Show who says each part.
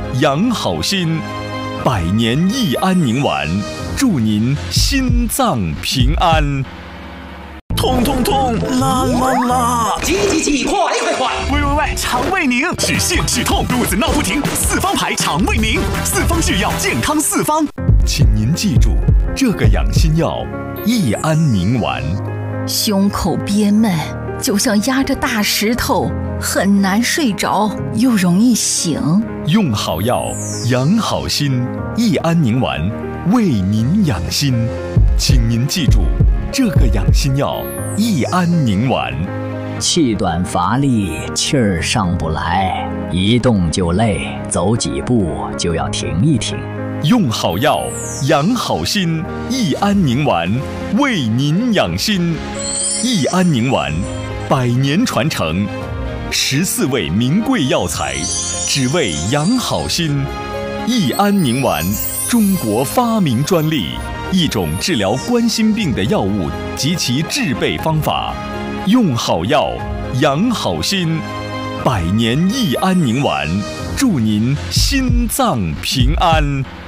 Speaker 1: 养好心，百年益安宁丸，祝您心脏平安。
Speaker 2: 痛痛痛，啦啦啦！
Speaker 3: 挤，快！
Speaker 2: 喂，肠胃宁，止泻止痛，肚子闹不停，四方牌肠胃宁，四方制药，健康四方。
Speaker 1: 请您记住这个养心药益安宁丸。
Speaker 4: 胸口憋闷，就像压着大石头，很难睡着，又容易醒。
Speaker 1: 用好药，养好心，益安宁丸为您养心。请您记住这个养心药益安宁丸。
Speaker 5: 气短乏力，气儿上不来，一动就累，走几步就要停一停。
Speaker 1: 用好药，养好心，益安宁丸为您养心。益安宁丸100年传承，14味名贵药材，只为养好心。益安宁丸，中国发明专利，一种治疗冠心病的药物及其制备方法。用好药，养好心，100年益安宁丸，祝您心脏平安。